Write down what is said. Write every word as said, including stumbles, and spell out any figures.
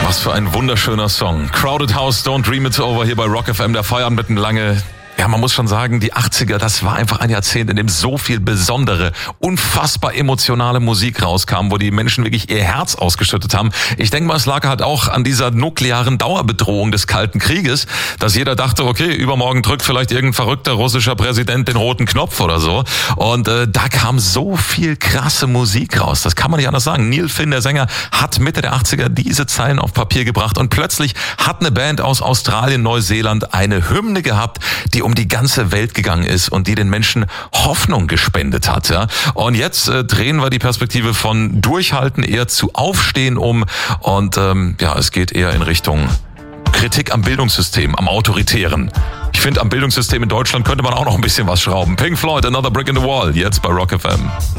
Was für ein wunderschöner Song. Crowded House, Don't Dream It's Over hier bei Rock F M. Der Feierabend mitten lange. Ja, man muss schon sagen, die achtziger, das war einfach ein Jahrzehnt, in dem so viel besondere, unfassbar emotionale Musik rauskam, wo die Menschen wirklich ihr Herz ausgeschüttet haben. Ich denke mal, es lag halt auch an dieser nuklearen Dauerbedrohung des Kalten Krieges, dass jeder dachte, okay, übermorgen drückt vielleicht irgendein verrückter russischer Präsident den roten Knopf oder so. Und äh, da kam so viel krasse Musik raus. Das kann man nicht anders sagen. Neil Finn, der Sänger, hat Mitte der achtziger diese Zeilen auf Papier gebracht und plötzlich hat eine Band aus Australien, Neuseeland eine Hymne gehabt, die um die ganze Welt gegangen ist und die den Menschen Hoffnung gespendet hat. Ja. Und jetzt äh, drehen wir die Perspektive von Durchhalten eher zu Aufstehen um und ähm, ja, es geht eher in Richtung Kritik am Bildungssystem, am Autoritären. Ich finde, am Bildungssystem in Deutschland könnte man auch noch ein bisschen was schrauben. Pink Floyd, Another Brick in the Wall, jetzt bei Rock F M.